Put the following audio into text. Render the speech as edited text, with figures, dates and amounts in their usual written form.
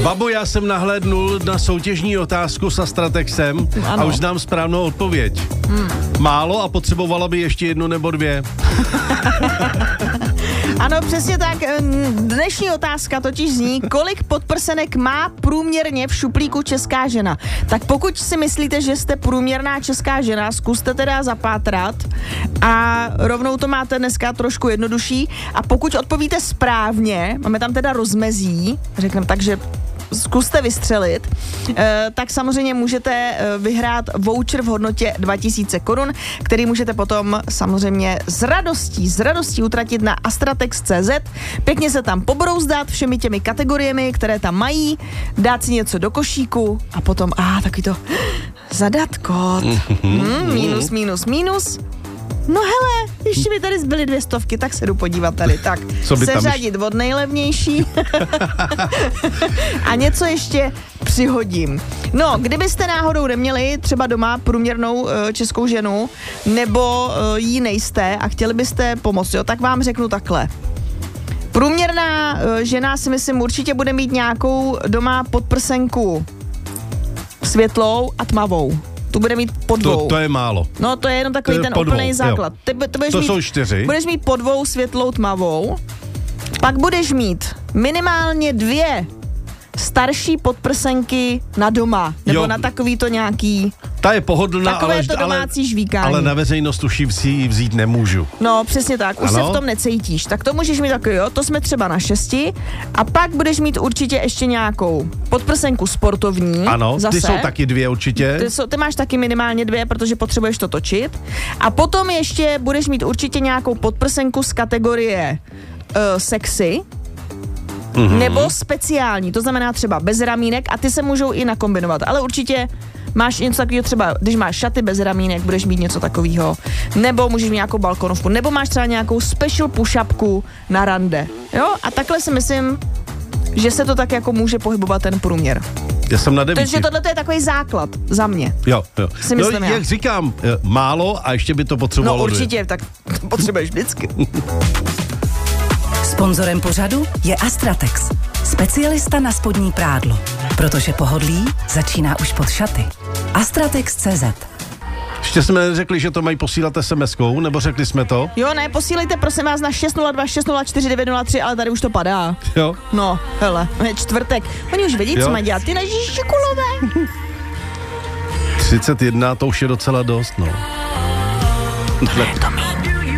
Babo, já jsem nahlédnul na soutěžní otázku s Astratexem a už znám správnou odpověď. Málo a potřebovala by ještě 1 nebo 2. Ano, přesně tak. Dnešní otázka totiž zní, kolik podprsenek má průměrně v šuplíku česká žena. Tak pokud si myslíte, že jste průměrná česká žena, zkuste teda zapátrat a rovnou to máte dneska trošku jednodušší. A pokud odpovíte správně, máme tam teda rozmezí, řekneme tak, že zkuste vystřelit, tak samozřejmě můžete vyhrát voucher v hodnotě 2000 korun, který můžete potom samozřejmě s radostí utratit na astratex.cz, pěkně se tam pobrouzdat všemi těmi kategoriemi, které tam mají, dát si něco do košíku a potom, takový to zadat kód. Minus. No hele, ještě mi tady zbyly 200, tak se jdu podívat tady. Tak, seřadit od nejlevnější a něco ještě přihodím. No, kdybyste náhodou neměli třeba doma průměrnou českou ženu, nebo jí nejste a chtěli byste pomoct, jo, tak vám řeknu takhle. Průměrná žena si myslím určitě bude mít nějakou doma podprsenku světlou a tmavou. Tu bude mít po 2. To je málo. No, to je jenom takový ten úplný základ. To jsou 4. Budeš mít po 2 světlou tmavou, pak budeš mít minimálně 2 starší podprsenky na doma, nebo na takový to nějaký... Ta je pohodlná, takové to domácí žvíkání. Ale na veřejnost už ji vzít nemůžu. No, přesně tak, už se v tom necítíš. Tak to můžeš mít takový, to jsme třeba na 6. A pak budeš mít určitě ještě nějakou podprsenku sportovní. Ano, zase. Ty jsou taky 2 určitě. Ty máš taky minimálně 2, protože potřebuješ to točit. A potom ještě budeš mít určitě nějakou podprsenku z kategorie sexy. Nebo speciální, to znamená třeba bez ramínek a ty se můžou i nakombinovat, ale určitě máš něco takového, třeba když máš šaty bez ramínek, budeš mít něco takového, nebo můžeš mít nějakou balkonovku, nebo máš třeba nějakou special push-upku na rande, jo? A takhle si myslím, že se to tak jako může pohybovat ten průměr. Já jsem na 9. Takže tohle je takový základ za mě. Jo. Si myslím jak říkám, málo a ještě by to potřebovalo. No určitě, tak potřebuješ vždycky. Sponzorem pořadu je Astratex, specialista na spodní prádlo, protože pohodlí začíná už pod šaty. Astratex.cz. Ještě jsme řekli, že to mají posílat SMS-kou, nebo řekli jsme to? Jo, ne, posílejte prosím vás na 602 604 903, ale tady už to padá. Jo. No, hele, je čtvrtek. Oni už vědí, co mají dělat. Ty nažíš kulové. 31, to už je docela dost, no. To